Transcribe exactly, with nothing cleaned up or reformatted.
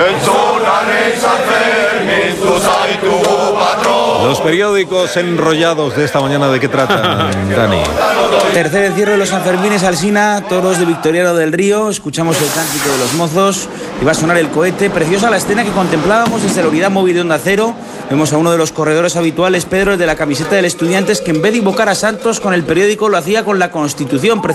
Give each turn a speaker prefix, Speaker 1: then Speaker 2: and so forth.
Speaker 1: Los periódicos enrollados de esta mañana, ¿de qué tratan, Dani?
Speaker 2: Tercer encierro de los Sanfermines, Alsina, toros de Victoriano del Río, escuchamos el cántico de los mozos y va a sonar el cohete. Preciosa la escena que contemplábamos desde la unidad móvil de Onda Cero. Vemos a uno de los corredores habituales, Pedro, el de la camiseta del Estudiantes, que en vez de invocar a Santos con el periódico lo hacía con la Constitución.